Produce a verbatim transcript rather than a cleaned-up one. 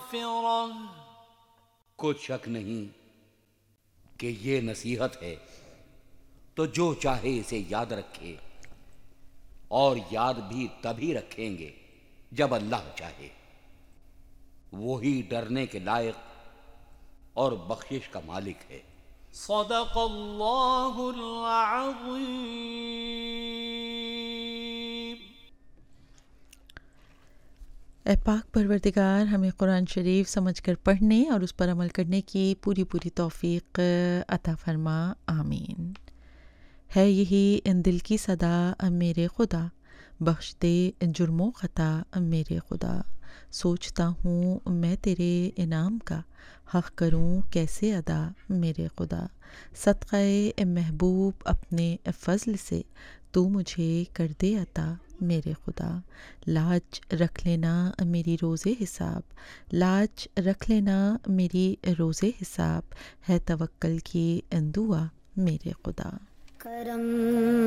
مغفرة. کچھ شک نہیں کہ یہ نصیحت ہے، تو جو چاہے اسے یاد رکھے، اور یاد بھی تبھی رکھیں گے جب اللہ چاہے، وہی ڈرنے کے لائق اور بخشش کا مالک ہے۔ صدق اللہ العظیم۔ اے پاک پروردگار، ہمیں قرآن شریف سمجھ کر پڑھنے اور اس پر عمل کرنے کی پوری پوری توفیق عطا فرما، آمین۔ ہے یہی ان دل کی صدا میرے خدا، بخش دے جرم و خطا میرے خدا، سوچتا ہوں میں تیرے انعام کا، حق کروں کیسے ادا میرے خدا، صدقہ محبوب اپنے فضل سے تو مجھے کر دے عطا میرے خدا، لاج رکھ لینا میری روز حساب، لاج رکھ لینا میری روز حساب، ہے توکل کی دعا میرے خدا۔ کرم